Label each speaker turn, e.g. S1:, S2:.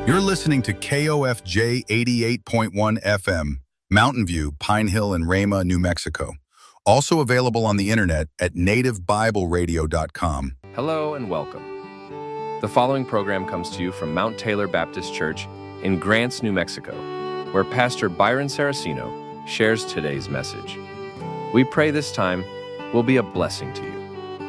S1: You're listening to KOFJ 88.1 FM, Mountain View, Pine Hill, and Rama, New Mexico. Also available on the internet at nativebibleradio.com.
S2: Hello and welcome. The following program comes to you from Mount Taylor Baptist Church in Grants, New Mexico, where Pastor Byron Saraceno shares today's message. We pray this time will be a blessing to you.